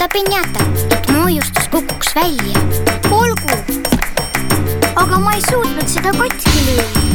seda pinjatat, et moojustus kukuks välja. Olgu, aga ma ei suutnud seda katki lüüa.